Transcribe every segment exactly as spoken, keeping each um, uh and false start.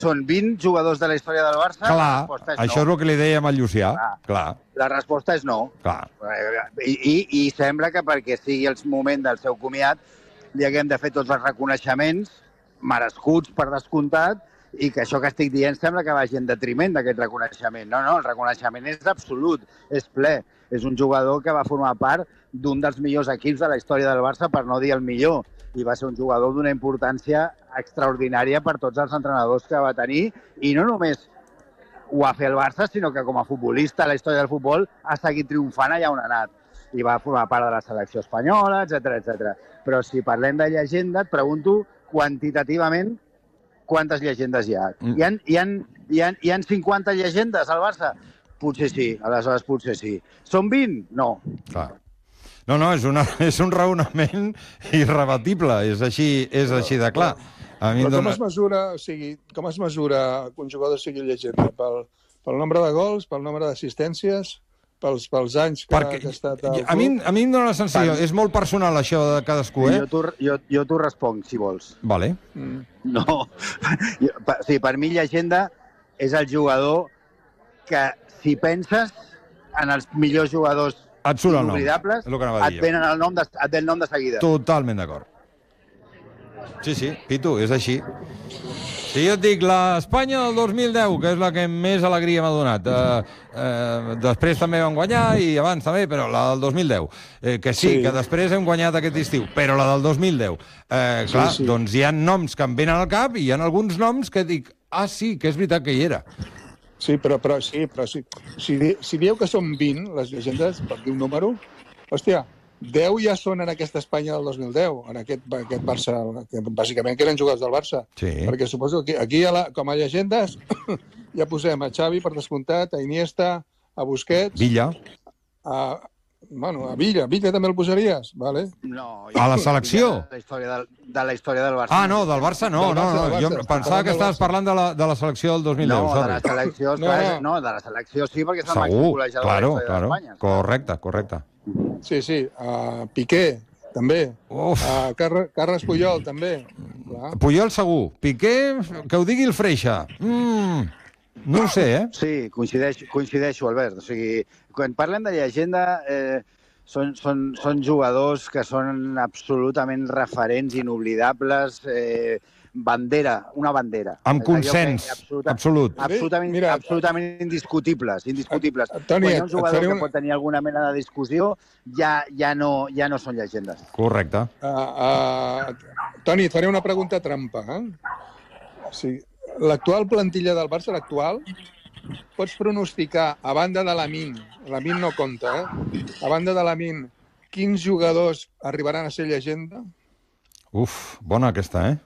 són vint jugadors de la història del Barça? Clar, la resposta és això no. és el que li dèiem al Llucià. Clar. Clar. La resposta és no. Clar. I, i, I sembla que perquè sigui el moment del seu comiat li haguem de fer tots els reconeixements merescuts per descomptat i que això que estic dient sembla que vagi en detriment d'aquest reconeixement. No, no, el reconeixement és absolut, és ple. És un jugador que va formar part d'un dels millors equips de la història del Barça, per no dir el millor, i va ser un jugador d'una importància extraordinària per tots els entrenadors que va tenir, i no només ho va fer el Barça, sinó que com a futbolista a la història del futbol ha seguit triomfant allà on ha anat. I va formar part de la selecció espanyola, etcètera, etcètera. Però si parlem de llegenda, et pregunto quantitativament quantes llegendes hi ha. Mm. Hi, ha, hi, ha, hi, ha, hi ha cinquanta llegendes al Barça? Potser sí, aleshores potser sí. Són vint? No. Clar. No, no, és, una, és un raonament irrebatible, és així, és així de clar. A mi Però dona... com es mesura, o sigui, com es mesura que un jugador sigui llegenda? Pel, pel nombre de gols, pel nombre d'assistències, pels, pels anys que, Perquè, que ha estat al club? A mi, a mi em dóna la sensació, per... és molt personal això de cadascú, eh? Jo t'ho jo, jo t'ho responc, si vols. Vale. Mm. No. Jo, per, sí, per mi llegenda és el jugador que, si penses en els millors jugadors et surt el nom, inoblidables, és el que anava a dir et venen el nom de, et ve el nom de seguida. Totalment d'acord. Sí, sí, Pitu, és així. Si jo et dic l'Espanya del dos mil deu, que és la que més alegria m'ha donat, eh, eh, després també vam guanyar, i abans també, però la del dos mil deu, eh, que sí, sí, que després hem guanyat aquest estiu, però la del dos mil deu, eh, clar, sí, sí. Doncs hi ha noms que em venen al cap i hi ha alguns noms que dic, ah, sí, que és veritat que hi era. Sí, però, però, sí, però sí. Si, si dieu que són vint, les llegendes, per dir un número, hòstia, deu ja són en aquesta Espanya del dos mil deu, en aquest, aquest Barça, que bàsicament que eren jugadors del Barça. Sí. Perquè suposo que aquí, a la, com a llegendes, ja posem a Xavi, per descomptat, a Iniesta, a Busquets... Villa. A, bueno, a Villa. Villa també el posaries? Vale. No, a la selecció? De la història del, de la història del Barça. Ah, no, del Barça no. Del Barça, no, no. del Barça. Jo pensava que estaves parlant de la, de la selecció del dos mil deu. No, sorry. de la selecció, no, no. no, de la selecció sí, perquè és el màxim Segur, golejador claro, de la història claro. d'Espanya. Correcte, correcte. Sí, sí. A Piqué, també. Uf. A Carles, Carles Puyol, també. Clar. Puyol segur. Piqué, que ho digui el Freixa. Mm, no ho sé, eh? Sí, coincideixo, coincideixo, Albert. O sigui, quan parlem de llegenda, eh, són, són, són jugadors que són absolutament referents, inoblidables, eh, bandera, una bandera. Amb consens, absoluta, absolut. Absolutament, Mira, absolutament indiscutibles, indiscutibles. Toni, Quan hi ha un jugador un... que pot tenir alguna mena de discussió, ja, ja, no, ja no són llegendes. Correcte. Uh, uh, Toni, et faré una pregunta trampa. Eh? O sigui, l'actual plantilla del Barça, l'actual, pots pronosticar, a banda de l'Amin, l'Amin no compta, eh? A banda de l'Amin, quins jugadors arribaran a ser llegenda? Uf, bona aquesta, eh?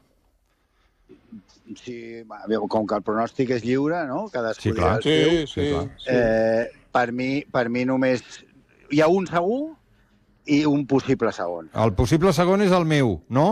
Sí, com que el pronòstic és lliure, no? Cadascú sí, clar. Sí, sí, sí, clar. sí. Eh, per, mi, per mi només hi ha un segur i un possible segon. El possible segon és el meu, no?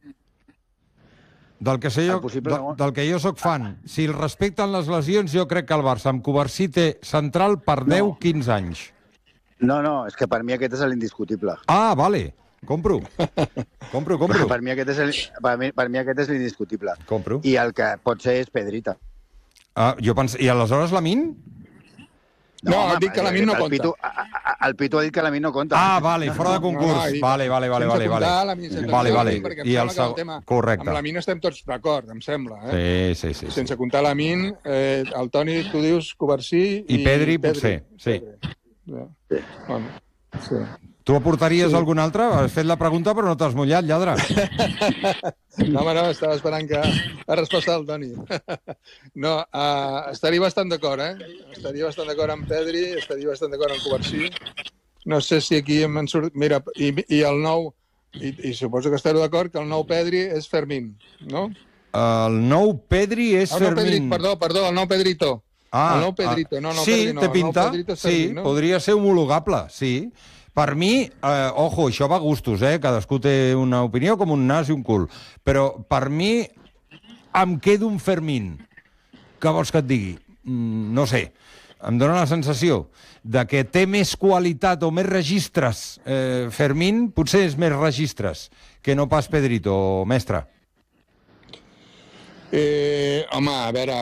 Del que, sé jo, del, del que jo sóc fan. Si el respecten les lesions, jo crec que el Barça amb Covarsí té central per deu a quinze anys. No, no, és que per mi aquest és l'indiscutible. Ah, vale. Compro. Compro, compro. Per mi aquest és el, per mi, per mi aquest és l'indiscutible. Compro. I el que pot ser és Pedrita. Ah, jo pens... I aleshores l'Amin? No, no home, dic que l'Amin no compta. Pitu, el Pitu ha dit que l'Amin no compta. Ah, vale, fora de concurs. No, no, vale, vale, vale, vale, vale. Vale, vale. I el segon... Correcte. Amb l'Amin estem tots d'acord, em sembla. Eh? Sí, sí, sí. Sense comptar l'Amin, eh, el Toni, tu dius Covarsí i... I Pedri, potser, sí. Ja. Bueno, sí. Tu aportaries sí. algun altre? Has fet la pregunta però no t'has mullat, lladre. No, home, no, estava esperant que la resposta del Toni. No, uh, estaria bastant d'acord, eh? Estaria bastant d'acord amb Pedri, estaria bastant d'acord amb Covarsí. No sé si aquí em surt... Mira, i, i el nou... I, I suposo que estareu d'acord que el nou Pedri és Fermín, no? El nou Pedri és el nou Fermín. Pedri, perdó, perdó, el nou Pedrito. Ah, el nou Pedrito, no, no, sí, Pedri, no. té pinta, Pedrito és sí, Fermín, no? Podria ser homologable, sí. Per mi, eh, ojo, això va a gustos, eh? Cadascú té una opinió com un nas i un cul. Però per mi em quedo un Fermín. Què vols que et digui? Mm, no sé. Em dóna la sensació de que té més qualitat o més registres. Eh, Fermín potser és més registres que no pas Pedrito, mestre. Eh, home, a veure,